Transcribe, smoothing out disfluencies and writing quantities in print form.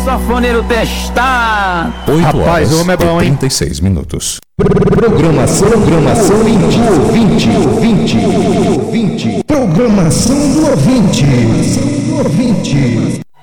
sanfoneiro testado. 8 Rapaz, horas o homem é bom, e hein? 36 minutos. Programação do ouvinte. Programação do ouvinte.